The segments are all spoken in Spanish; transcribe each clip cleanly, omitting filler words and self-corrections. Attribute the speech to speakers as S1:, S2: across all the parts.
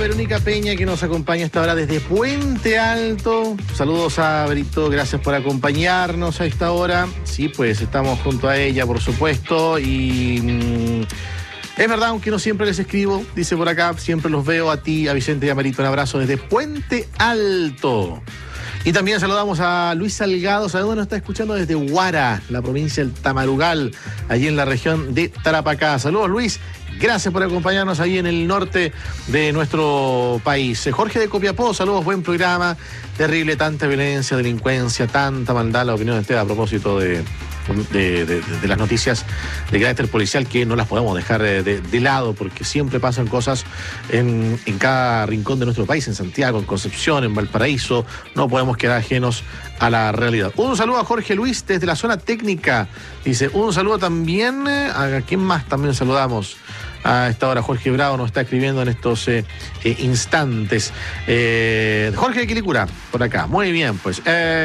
S1: Verónica Peña, que nos acompaña esta hora desde Puente Alto. Saludos a Berito, gracias por acompañarnos a esta hora. Sí, pues estamos junto a ella, por supuesto, y es verdad, aunque no siempre les escribo, dice por acá, siempre los veo a ti, a Vicente y a Marito. Un abrazo desde Puente Alto. Y también saludamos a Luis Salgado, ¿sabe dónde nos está escuchando? Desde Huara, la provincia del Tamarugal, allí en la región de Tarapacá. Saludos, Luis. Gracias por acompañarnos ahí en el norte de nuestro país. Jorge de Copiapó, saludos, buen programa. Terrible, tanta violencia, delincuencia, tanta maldad. La opinión de usted a propósito de las noticias de carácter policial, que no las podemos dejar de lado, porque siempre pasan cosas en cada rincón de nuestro país, en Santiago, en Concepción, en Valparaíso. No podemos quedar ajenos a la realidad. Un saludo a Jorge Luis desde la zona técnica. Dice, un saludo también a quién más también saludamos. A esta hora Jorge Bravo nos está escribiendo en estos instantes. Jorge de Quilicura, por acá. Muy bien, pues.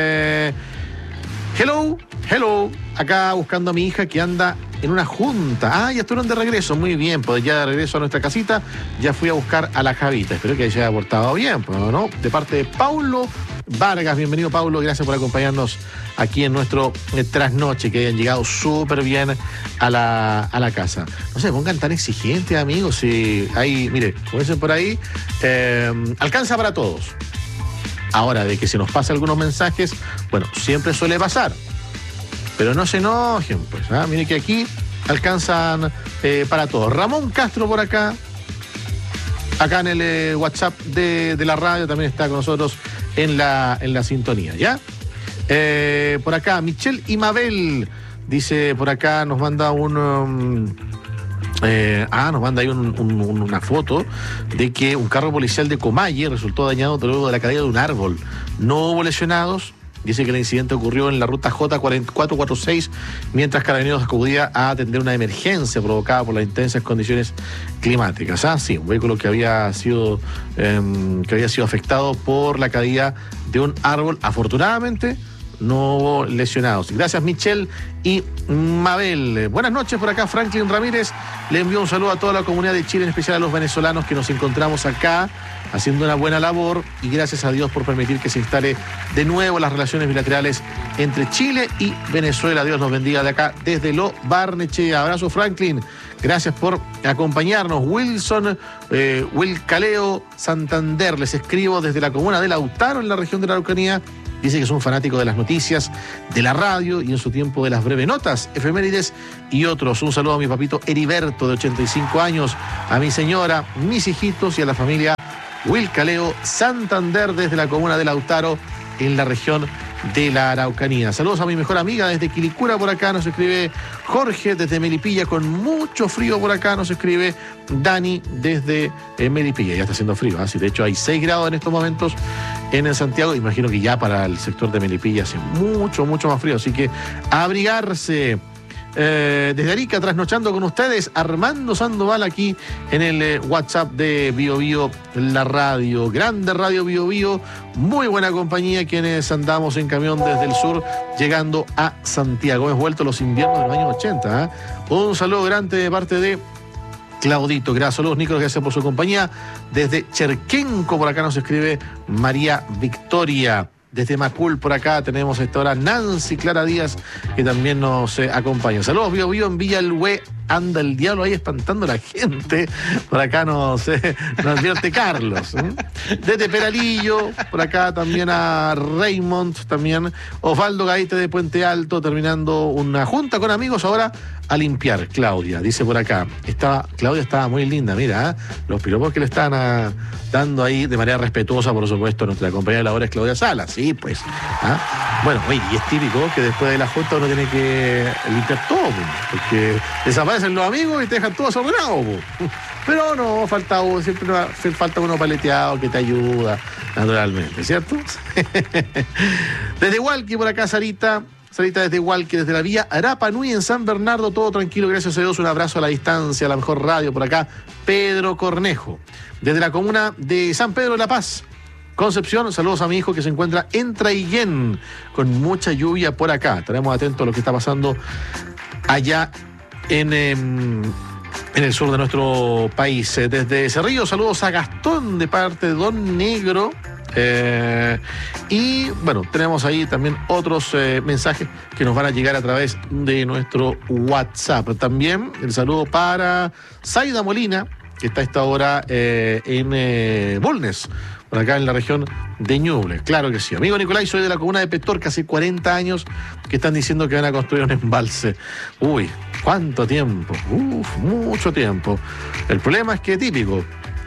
S1: Hello. Acá buscando a mi hija que anda en una junta. Ah, ya estuvieron de regreso. Muy bien, pues ya de regreso a nuestra casita. Ya fui a buscar a la Javita. Espero que haya portado bien, pues, ¿no? De parte de Paulo Vargas. Bienvenido, Paulo. Gracias por acompañarnos aquí en nuestro trasnoche, que hayan llegado súper bien a la casa. No se pongan tan exigentes, amigos. Si hay, mire, como dicen por ahí, alcanza para todos. Ahora, de que se nos pase algunos mensajes, bueno, siempre suele pasar. Pero no se enojen, pues. Mire que aquí alcanzan para todos. Ramón Castro por acá. Acá en el WhatsApp de la radio también está con nosotros en la sintonía, ¿ya? Por acá, Michelle y Mabel, dice por acá, nos manda nos manda ahí una foto de que un carro policial de Comalle resultó dañado luego de la caída de un árbol. No hubo lesionados. Dice que el incidente ocurrió en la ruta J4446 mientras Carabineros acudía a atender una emergencia provocada por las intensas condiciones climáticas. Sí, un vehículo que había sido afectado por la caída de un árbol. Afortunadamente no hubo lesionados. Gracias, Michelle y Mabel. Buenas noches por acá. Franklin Ramírez le envió un saludo a toda la comunidad de Chile, en especial a los venezolanos que nos encontramos acá haciendo una buena labor, y gracias a Dios por permitir que se instale de nuevo las relaciones bilaterales entre Chile y Venezuela. Dios nos bendiga de acá desde Lo Barnechea. Abrazo, Franklin. Gracias por acompañarnos. Wilson, Wilcaleo Santander, les escribo desde la comuna de Lautaro, en la región de la Araucanía. Dice que es un fanático de las noticias, de la radio y en su tiempo de las breves notas, efemérides y otros. Un saludo a mi papito Heriberto, de 85 años, a mi señora, mis hijitos y a la familia Wilcaleo Santander desde la comuna de Lautaro, en la región de la Araucanía. Saludos a mi mejor amiga desde Quilicura, por acá nos escribe Jorge desde Melipilla, con mucho frío por acá nos escribe Dani desde Melipilla. Ya está haciendo frío, ¿sí? De hecho hay 6 grados en estos momentos en Santiago. Imagino que ya para el sector de Melipilla hace mucho más frío, así que a abrigarse. Desde Arica, trasnochando con ustedes, Armando Sandoval aquí en el WhatsApp de Bio Bio, la radio, grande radio Bio Bio, muy buena compañía, quienes andamos en camión desde el sur llegando a Santiago. Hemos vuelto los inviernos de los años 80. Un saludo grande de parte de Claudito. Gracias, saludos, Nico, gracias por su compañía. Desde Cherquenco, por acá nos escribe María Victoria. Desde Macul, por acá tenemos a esta hora Nancy Clara Díaz, que también nos acompaña. Saludos, Bio Bio en Villa El Hue. Anda el diablo ahí espantando a la gente. Por acá nos advierte Carlos. Desde Peralillo, por acá también a Raymond, también Osvaldo Gaite de Puente Alto, terminando una junta con amigos ahora a limpiar. Claudia, dice por acá. Claudia estaba muy linda, mira, los piropos que le están dando ahí de manera respetuosa, por supuesto, nuestra compañera de labores Claudia Salas. Sí, pues. Bueno, y es típico que después de la junta uno tiene que limpiar todo, porque desaparecen los amigos y te dejan todo desordenado. Pero no, siempre falta uno paleteado que te ayuda, naturalmente, ¿cierto? Desde Hualqui, por acá, Sarita desde Hualqui, desde la vía Arapa Nui en San Bernardo, todo tranquilo, gracias a Dios. Un abrazo a la distancia, a la mejor radio por acá, Pedro Cornejo. Desde la comuna de San Pedro de la Paz, Concepción, saludos a mi hijo que se encuentra en Traillén, con mucha lluvia por acá. Estaremos atentos a lo que está pasando allá en en el sur de nuestro país. Desde Cerrillo, saludos a Gastón de parte de Don Negro. Y bueno, tenemos ahí también otros mensajes que nos van a llegar a través de nuestro WhatsApp. También el saludo para Zaida Molina, que está a esta hora en Bulnes, por acá en la región de Ñuble. Claro que sí. Amigo Nicolai, soy de la comuna de Petorca, hace 40 años que están diciendo que van a construir un embalse. Uy, ¿cuánto tiempo? Mucho tiempo. El problema es que típico.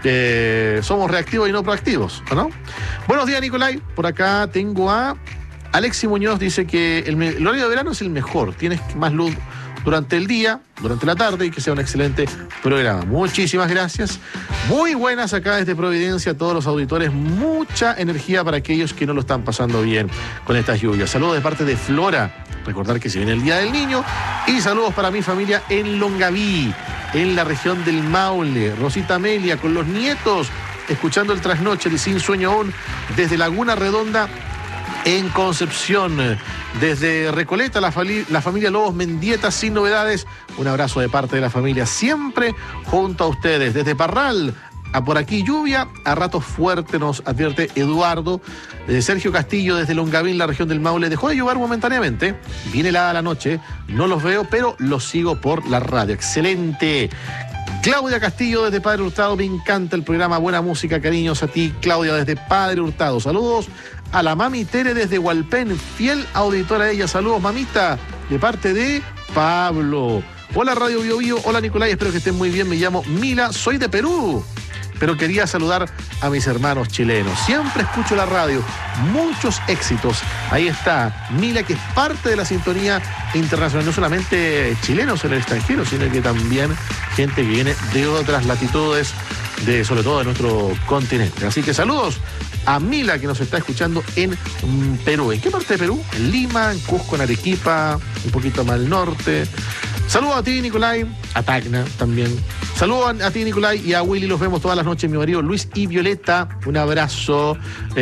S1: Somos reactivos y no proactivos, ¿no? Buenos días, Nicolai. Por acá tengo a Alexi Muñoz, dice que el horario de verano es el mejor. Tienes más luz durante el día, durante la tarde, y que sea un excelente programa. Muchísimas gracias. Muy buenas acá desde Providencia a todos los auditores. Mucha energía para aquellos que no lo están pasando bien con estas lluvias. Saludos de parte de Flora. Recordar que se viene el Día del Niño. Y saludos para mi familia en Longaví, en la región del Maule. Rosita Amelia con los nietos, escuchando el trasnoche de Sin Sueño Aún desde Laguna Redonda en Concepción. Desde Recoleta, la familia Lobos Mendieta, sin novedades. Un abrazo de parte de la familia, siempre junto a ustedes. Desde Parral, a por aquí lluvia, a ratos fuerte, nos advierte Eduardo. Sergio Castillo, desde Longaví, la región del Maule, dejó de llover momentáneamente. Viene helada la noche, no los veo, pero los sigo por la radio. Excelente. Claudia Castillo, desde Padre Hurtado, me encanta el programa, buena música, cariños a ti, Claudia, desde Padre Hurtado. Saludos a la mami Tere desde Hualpén, fiel auditora de ella. Saludos, mamita, de parte de Pablo. Hola, Radio Bio Bio. Hola, Nicolai, espero que estén muy bien. Me llamo Mila, soy de Perú, pero quería saludar a mis hermanos chilenos. Siempre escucho la radio. Muchos éxitos. Ahí está Mila, que es parte de la sintonía internacional. No solamente chilenos en el extranjero, sino que también gente que viene de otras latitudes, sobre todo de nuestro continente. Así que saludos a Mila, que nos está escuchando en Perú. ¿En qué parte de Perú? En Lima, en Cusco, en Arequipa, un poquito más al norte. Saludos a ti, Nicolai, a Tacna también. Saludos a ti, Nicolai, y a Willy. Los vemos todas las noches, mi marido Luis y Violeta. Un abrazo.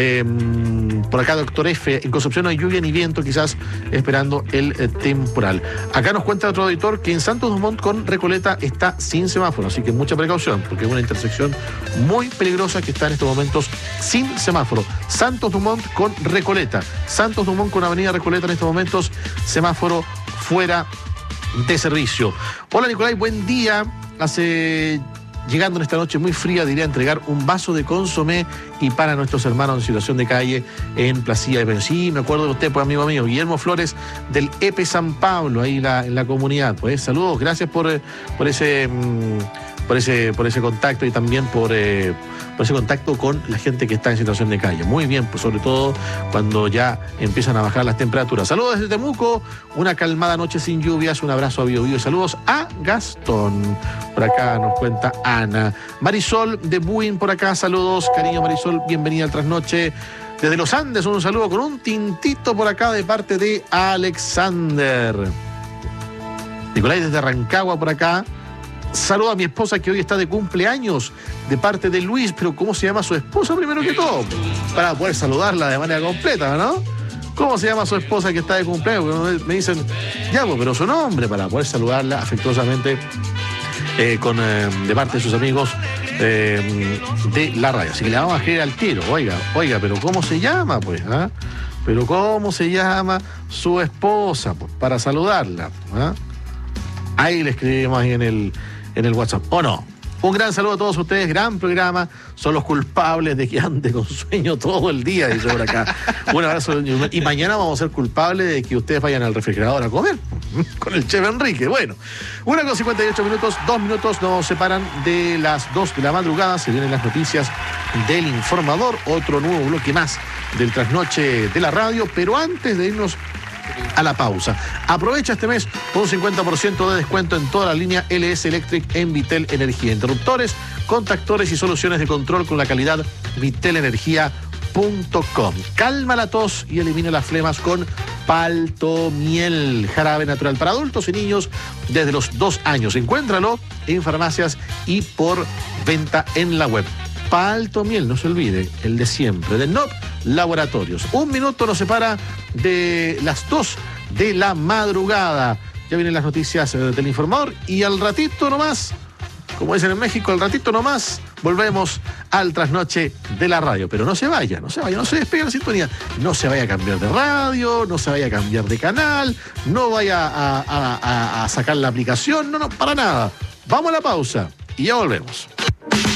S1: Por acá, Doctor F. En Concepción no hay lluvia ni viento, quizás esperando el temporal. Acá nos cuenta otro auditor que en Santos Dumont con Recoleta está sin semáforo, así que mucha precaución, porque es una intersección muy peligrosa que está en estos momentos sin semáforo. Santos Dumont con Recoleta. Santos Dumont con Avenida Recoleta en estos momentos, semáforo fuera de servicio. Hola, Nicolai, buen día. Llegando en esta noche muy fría, diría entregar un vaso de consomé y para nuestros hermanos en situación de calle en Placilla de Perú. Sí, me acuerdo de usted, pues, amigo mío, Guillermo Flores del EPE San Pablo, ahí en la comunidad. Pues saludos, gracias por ese contacto y también por ese contacto con la gente que está en situación de calle. Muy bien, pues sobre todo cuando ya empiezan a bajar las temperaturas. Saludos desde Temuco, una calmada noche sin lluvias, un abrazo a Bio Bio. Saludos a Gastón. Por acá nos cuenta Ana. Marisol de Buin por acá, saludos, cariño Marisol, bienvenida al trasnoche. Desde los Andes, un saludo con un tintito por acá de parte de Alexander. Nicolai desde Rancagua por acá. Saludo a mi esposa que hoy está de cumpleaños de parte de Luis, pero ¿cómo se llama su esposa primero que todo? Para poder saludarla de manera completa, ¿no? ¿Cómo se llama su esposa que está de cumpleaños? Porque me dicen, ya, pero su nombre, para poder saludarla afectuosamente de parte de sus amigos de la radio. Así que le vamos a escribir al tiro. Oiga, pero ¿cómo se llama, pues? ¿Ah? Pero ¿cómo se llama su esposa? Pues, para saludarla. ¿Ah? Ahí le escribimos ahí en el WhatsApp. ¿O no? Un gran saludo a todos ustedes, gran programa. Son los culpables de que ande con sueño todo el día, dice por acá. Un abrazo. Y mañana vamos a ser culpables de que ustedes vayan al refrigerador a comer con el chef Enrique. Bueno, 1:58 minutos, 2 minutos nos separan de las 2 de la madrugada. Se vienen las noticias del Informador, otro nuevo bloque más del trasnoche de la radio. Pero antes de irnos a la pausa, aprovecha este mes con un 50% de descuento en toda la línea LS Electric en Vitel Energía. Interruptores, contactores y soluciones de control con la calidad vitelenergia.com. Calma la tos y elimina las flemas con Paltomiel, jarabe natural para adultos y niños desde los 2 años. Encuéntralo en farmacias y por venta en la web. Paltomiel, no se olvide, el de siempre, de NOP Laboratorios. 1 minuto nos separa de las 2 de la madrugada. Ya vienen las noticias del Informador y al ratito nomás como dicen en México, al ratito nomás volvemos al trasnoche de la radio. Pero no se vaya, no se despegue la sintonía. No se vaya a cambiar de radio, no se vaya a cambiar de canal, no vaya a sacar la aplicación, no, para nada. Vamos a la pausa y ya volvemos.